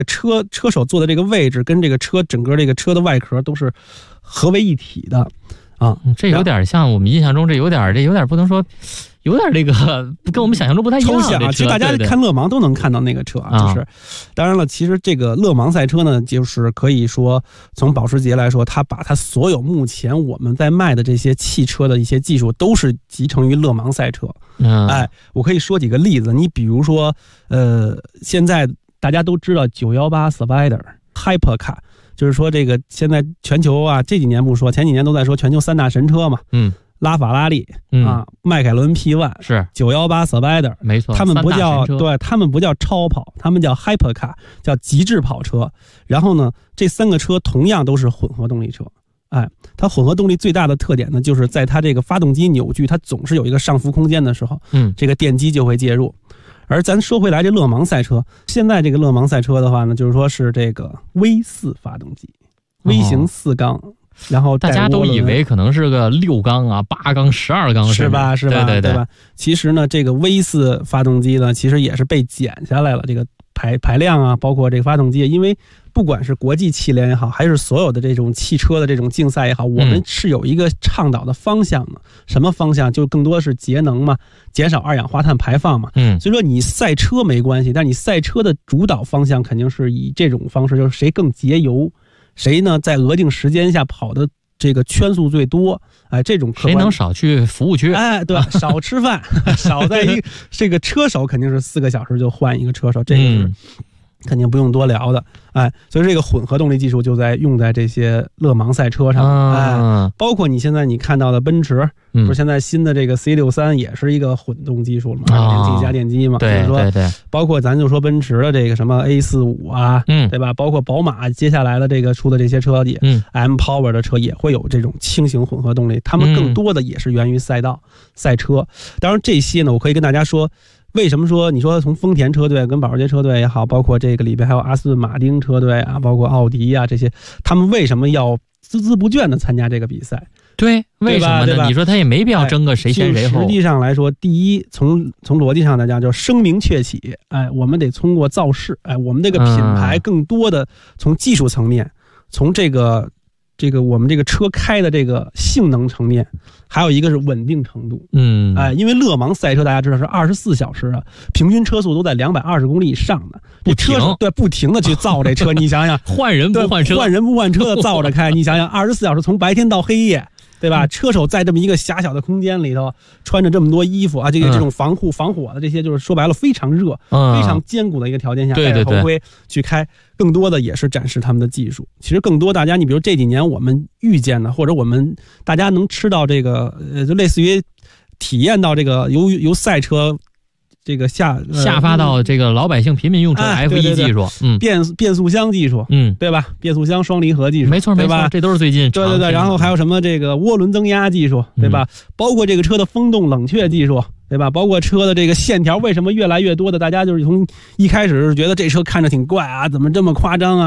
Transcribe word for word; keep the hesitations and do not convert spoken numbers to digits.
车车手坐的这个位置跟这个车整个这个车的外壳都是合为一体的啊。 这有点像我们印象中，这有点这有点不能说。有点这个跟我们想象中不太一样， 抽象啊！其实大家看勒芒都能看到那个车啊，就是，当然了，其实这个勒芒赛车呢，就是可以说从保时捷来说，它把它所有目前我们在卖的这些汽车的一些技术，都是集成于勒芒赛车。 嗯， 哎，我可以说几个例子，你比如说，呃，现在大家都知道九一八 Spider、Hypercar， 就是说这个现在全球啊，这几年不说，前几年都在说全球三大神车嘛。嗯。拉法拉利、嗯、啊，迈凯伦 P 一是九一八 Spider， 没错， 他们不叫对，他们不叫超跑，他们叫 Hypercar， 叫极致跑车。然后呢，这三个车同样都是混合动力车。哎，它混合动力最大的特点呢，就是在它这个发动机扭矩，它总是有一个上浮空间的时候，嗯，这个电机就会介入。而咱说回来，这勒芒赛车，现在这个勒芒赛车的话呢，就是说是这个 V 四 发动机，微型四缸。哦，然后大家都以为可能是个六缸啊、八缸、十二缸， 是吧？是吧？ 对对对, 对吧？其实呢，这个 V 四 发动机呢，其实也是被减下来了，这个排排量啊，包括这个发动机，因为不管是国际汽联也好，还是所有的这种汽车的这种竞赛也好，我们是有一个倡导的方向的。嗯、什么方向？就更多是节能嘛，减少二氧化碳排放嘛。嗯，所以说你赛车没关系，但你赛车的主导方向肯定是以这种方式，就是谁更节油。谁呢，在额定时间下跑的这个圈速最多？哎，这种谁能少去服务区？ 哎，对，少吃饭，少在一这个车手肯定是四个小时就换一个车手，这个是肯定不用多聊的。哎，所以这个混合动力技术就在用在这些勒芒赛车上。啊、哎，包括你现在你看到的奔驰，嗯、不是现在新的这个 C 六十三 也是一个混动技术了嘛，二点零 T 加电机嘛。 对对对。 包括咱就说奔驰的这个什么 A 四十五 啊，嗯，对吧？包括宝马接下来的这个出的这些车也，嗯 ，M Power 的车也会有这种轻型混合动力，他们更多的也是源于赛道、嗯、赛车。当然这些呢，我可以跟大家说。为什么说你说从丰田车队跟保时捷车队也好，包括这个里边还有阿斯顿马丁车队啊，包括奥迪啊这些，他们为什么要孜孜不倦的参加这个比赛？ 对，为什么呢？你说他也没必要争个谁先谁后。 实际上来说，第一，从从逻辑上来讲，就是声名鹊起。哎，我们得通过造势，哎，我们这个品牌更多的从技术层面，从这个。这个我们这个车开的这个性能层面，还有一个是稳定程度。嗯，哎，因为勒芒赛车大家知道是二十四小时啊，平均车速都在两百二十公里以上的， 不停对不停的去造这车，你想想， 换人不换车， 换人不换车的造着开，你想想，二十四小时从白天到黑夜。对吧？车手在这么一个狭小的空间里头，穿着这么多衣服啊，这个这种防护、防火的这些，就是说白了非常热、嗯、非常艰苦的一个条件下，戴着头盔去开，更多的也是展示他们的技术。其实更多大家，你比如这几年我们遇见的，或者我们大家能吃到这个，呃，就类似于体验到这个由由赛车。这个下、呃、 下发到这个老百姓平民用车 F 一 技术，嗯， 变变速箱技术，嗯，对吧？变速箱双离合技术， 没错， 对吧？ 这都是最近对对对，然后还有什么这个涡轮增压技术，对吧？嗯、包括这个车的风洞冷却技术，对吧？包括车的这个线条，为什么越来越多的大家就是从一开始是觉得这车看着挺怪啊，怎么这么夸张啊？